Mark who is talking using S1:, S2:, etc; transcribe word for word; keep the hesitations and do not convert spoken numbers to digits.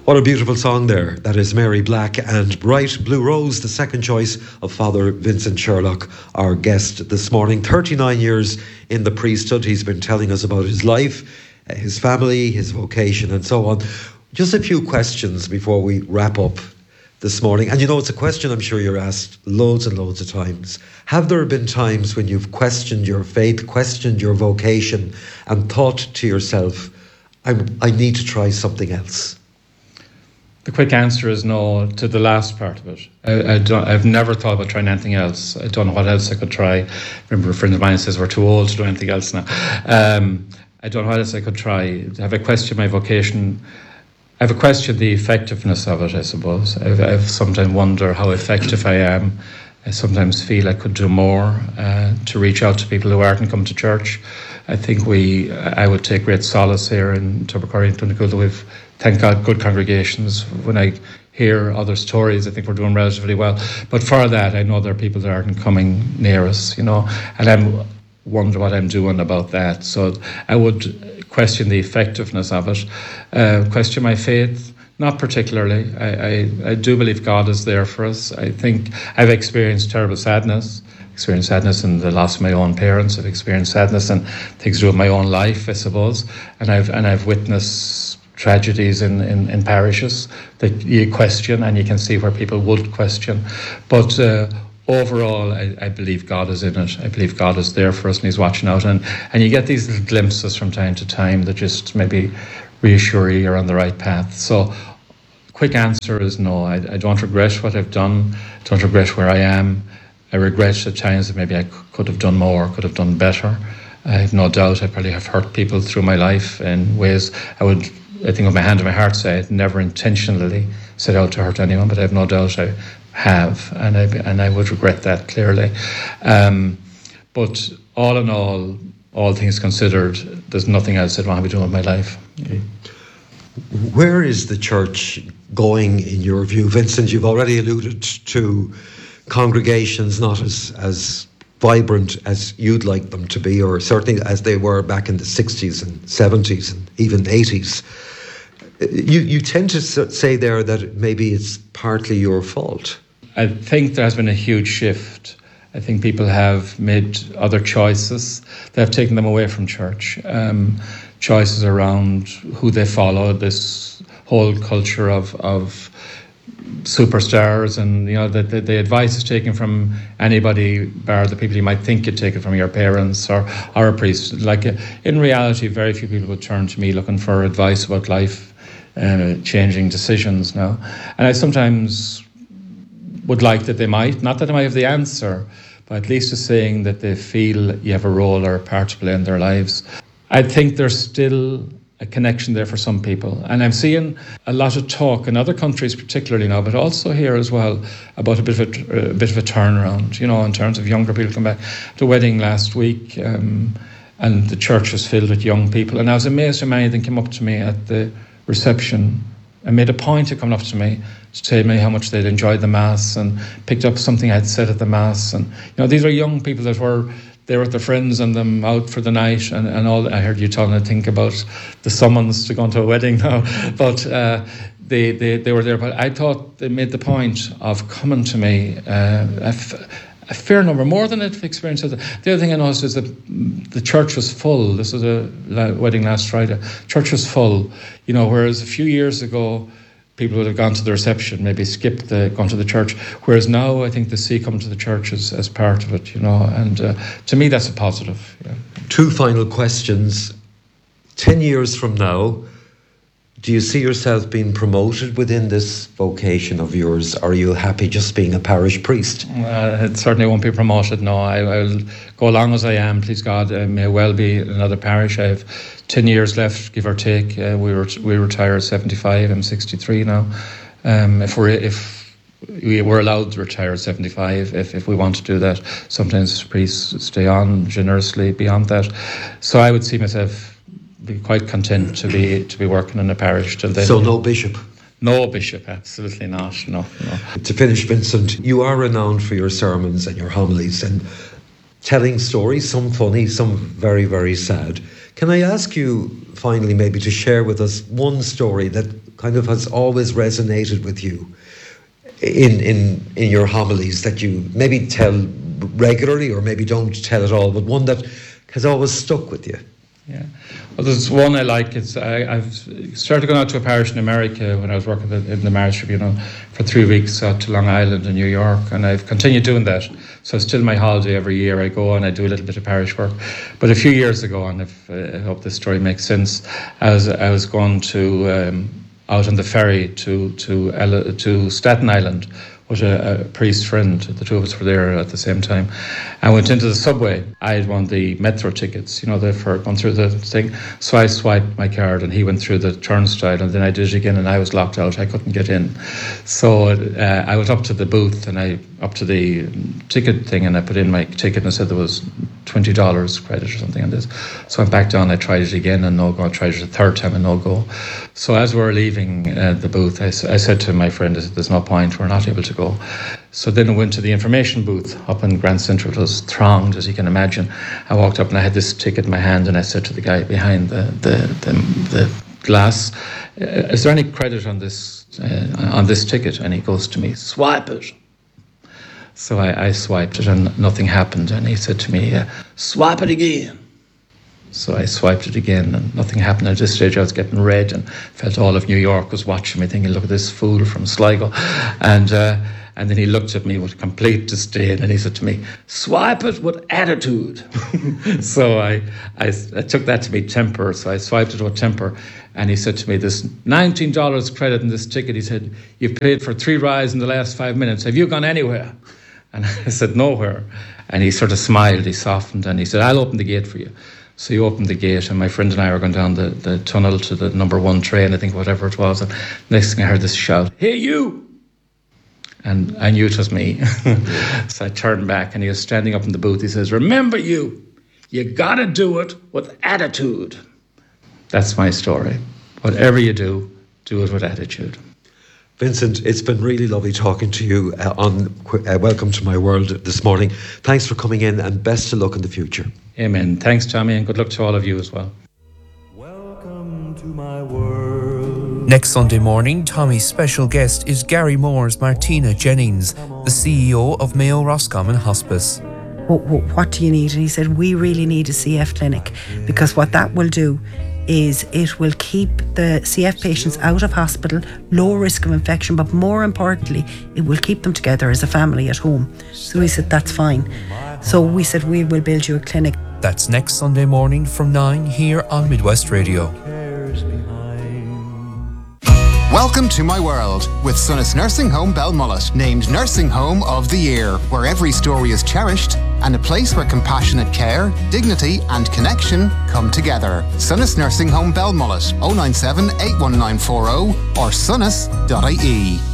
S1: What a beautiful song there. That is Mary Black and Bright Blue Rose, the second choice of Father Vincent Sherlock, our guest this morning. thirty-nine years in the priesthood. He's been telling us about his life, his family, his vocation and so on. Just a few questions before we wrap up this morning. And you know, it's a question I'm sure you're asked loads and loads of times. Have there been times when you've questioned your faith, questioned your vocation and thought to yourself, I, I need to try something else?
S2: The quick answer is no to the last part of it. I, I don't, I've never thought about trying anything else. I don't know what else I could try. I remember a friend of mine says we're too old to do anything else now. Um, I don't know what else I could try. Have I questioned my vocation? I've questioned the effectiveness of it, I suppose. I've, I've sometimes wondered how effective I am. I sometimes feel I could do more uh, to reach out to people who aren't come to church. I think we, I would take great solace here in Tubbercurry and Donegal that we've, thank God, good congregations. When I hear other stories, I think we're doing relatively well. But for that, I know there are people that aren't coming near us, you know, and I wonder what I'm doing about that. So I would question the effectiveness of it, uh, question my faith. Not particularly. I, I, I do believe God is there for us. I think I've experienced terrible sadness. Experienced sadness in the loss of my own parents. I've experienced sadness and things to do with my own life, I suppose. And I've and I've witnessed tragedies in, in, in parishes that you question, and you can see where people would question. But uh, overall, I, I believe God is in it. I believe God is there for us, and He's watching out. And and you get these little glimpses from time to time that just maybe reassure you you're on the right path. So quick answer is no. I, I don't regret what I've done. I don't regret where I am. I regret at times that maybe I c- could have done more, could have done better. I have no doubt I probably have hurt people through my life in ways I would, I think with my hand on my heart, say I'd never intentionally set out to hurt anyone, but I have no doubt I have, and I and I would regret that clearly. Um, but all in all, all things considered, there's nothing else I'd want to be doing with my life.
S1: Okay. Where is the church going in your view? Vincent, you've already alluded to congregations not as, as vibrant as you'd like them to be, or certainly as they were back in the sixties and seventies and even eighties. You, you tend to say there that maybe it's partly your fault.
S2: I think there has been a huge shift. I think people have made other choices that have taken them away from church. Um, choices around who they follow, this whole culture of of superstars, and you know the, the, the advice is taken from anybody bar the people you might think you'd take it from, your parents or, or a priest. Like uh, in reality, very few people would turn to me looking for advice about life, uh, changing decisions now. And I sometimes would like that they might, not that they might have the answer, but at least is saying that they feel you have a role or a part to play in their lives. I think there's still a connection there for some people. And I'm seeing a lot of talk in other countries particularly now, but also here as well, about a bit of a, a bit of a turnaround, you know, in terms of younger people come back. The wedding last week, um, and the church was filled with young people. And I was amazed how many of them came up to me at the reception and made a point of coming up to me to tell me how much they'd enjoyed the Mass and picked up something I'd said at the Mass. And, you know, these are young people that were they were with their friends and them out for the night and, and all. I heard you talking, I think, about the summons to go into a wedding now. But uh, they, they, they were there. But I thought they made the point of coming to me, uh, a, f- a fair number, more than I've experienced. The other thing I noticed is that the church was full. This was a wedding last Friday. Church was full, you know, whereas a few years ago, people would have gone to the reception, maybe skipped the, gone to the church. Whereas now, I think they see come to the church as, as part of it, you know. And uh, to me, that's a positive. Yeah.
S1: Two final questions. Ten years from now, do you see yourself being promoted within this vocation of yours? Or are you happy just being a parish priest?
S2: Uh, it certainly won't be promoted, no. I will go along as I am, please God. I may well be in another parish. I have ten years left, give or take. Uh, we, ret- we retire at seventy-five. I'm sixty-three now. Um, if we're if we were allowed to retire at seventy-five, if, if we want to do that, sometimes priests stay on generously beyond that. So I would see myself be quite content to be to be working in a parish till then.
S1: So no bishop?
S2: No bishop, absolutely not. No, no.
S1: To finish, Vincent, you are renowned for your sermons and your homilies and telling stories, some funny, some very, very sad. Can I ask you finally maybe to share with us one story that kind of has always resonated with you in in in your homilies, that you maybe tell regularly or maybe don't tell at all, but one that has always stuck with you?
S2: Yeah, well, there's one I like. It's I, I've started going out to a parish in America when I was working in the Marriage Tribunal for three weeks out to Long Island in New York, and I've continued doing that. So it's still my holiday every year. I go and I do a little bit of parish work. But a few years ago, and if, uh, I hope this story makes sense, I was I was going to um, out on the ferry to to Ella, to Staten Island with a, a priest friend. The two of us were there at the same time. I went into the subway. I had one of the metro tickets, you know, the, for going through the thing. So I swiped my card and he went through the turnstile, and then I did it again and I was locked out. I couldn't get in. So uh, I went up to the booth and I, up to the ticket thing, and I put in my ticket and I said there was twenty dollars credit or something on this. So I went back down, I tried it again and no go. I tried it a third time and no go. So as we were leaving uh, the booth, I, I said to my friend, I said, there's no point, we're not able to go. So then I went to the information booth up in Grand Central. It was thronged, as you can imagine. I walked up and I had this ticket in my hand, and I said to the guy behind the the, the, the glass, is there any credit on this uh, on this ticket? And he goes to me, swipe it. So I, I swiped it and nothing happened. And he said to me, uh, swipe it again. So I swiped it again and nothing happened. At this stage I was getting red and felt all of New York was watching me, thinking, look at this fool from Sligo. And uh, and then he looked at me with complete disdain and he said to me, swipe it with attitude. So I, I, I took that to be temper. So I swiped it with temper. And he said to me, there's nineteen dollars credit in this ticket. He said, you've paid for three rides in the last five minutes. Have you gone anywhere? And I said, nowhere. And he sort of smiled, he softened, and he said, I'll open the gate for you. So he opened the gate, and my friend and I were going down the, the tunnel to the number one train, I think, whatever it was. And next thing I heard this shout, hey, you! And I knew it was me. So I turned back, and he was standing up in the booth. He says, remember you, you got to do it with attitude. That's my story. Whatever you do, do it with attitude.
S1: Vincent, it's been really lovely talking to you uh, on uh, Welcome to My World this morning. Thanks for coming in, and best of luck in the future.
S2: Amen. Thanks, Tommy, and good luck to all of you as well.
S3: Welcome to my world.
S4: Next Sunday morning, Tommy's special guest is Gary Moore's Martina Jennings, the C E O of Mayo Roscommon Hospice.
S5: What, what do you need? And he said, we really need a C F clinic, because what that will do is it will keep the C F patients out of hospital, low risk of infection, but more importantly, it will keep them together as a family at home. So we said, that's fine. So we said, we will build you a clinic.
S4: That's next Sunday morning from nine here on Midwest Radio.
S6: Welcome to My World with Sunnis Nursing Home Belmullet, named Nursing Home of the Year, where every story is cherished and a place where compassionate care, dignity and connection come together. Sunnis Nursing Home Belmullet, oh nine seven, eight one nine four oh or sunnis dot I E.